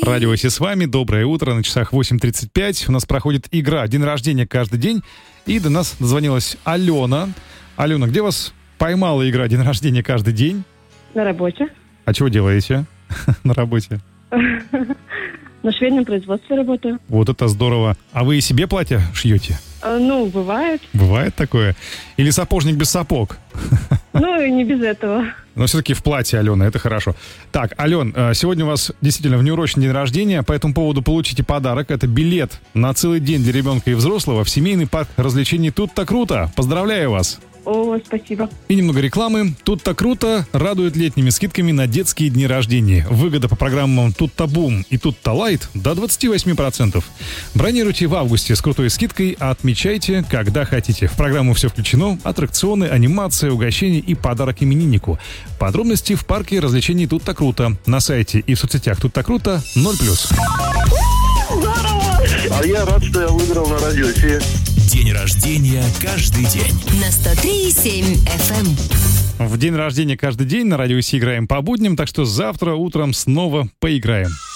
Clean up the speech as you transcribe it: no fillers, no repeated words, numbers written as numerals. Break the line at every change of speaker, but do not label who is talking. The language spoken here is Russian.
Радио Си с вами. Доброе утро. На часах 8:35. У нас проходит игра «День рождения каждый день». И до нас дозвонилась Алена. Алена, где вас поймала игра «День рождения каждый день»?
На работе.
А чего делаете на работе?
На швейном производстве работаю.
Вот это здорово. А вы и себе платья шьете?
Ну, бывает.
Бывает такое? Или сапожник без сапог?
Ну, и не без этого.
Но все-таки в платье, Алена, это хорошо. Так, Ален, сегодня у вас действительно внеурочный день рождения. По этому поводу получите подарок. Это билет на целый день для ребенка и взрослого в семейный парк развлечений «Тут-то круто». Поздравляю вас!
О, спасибо.
И немного рекламы. «Тут-то круто» радует летними скидками на детские дни рождения. Выгода по программам «Тут-то бум» и «Тут-то лайт» до 28%. Бронируйте в августе с крутой скидкой, а отмечайте, когда хотите. В программу все включено: аттракционы, анимация, угощения и подарок имениннику. Подробности в парке развлечений «Тут-то круто». На сайте и в соцсетях «Тут-то круто» 0+.
А я рад, что я выиграл на радио Си.
День рождения каждый день.
На 103,7 FM.
В день рождения каждый день на радио Си играем по будням, так что завтра утром снова поиграем.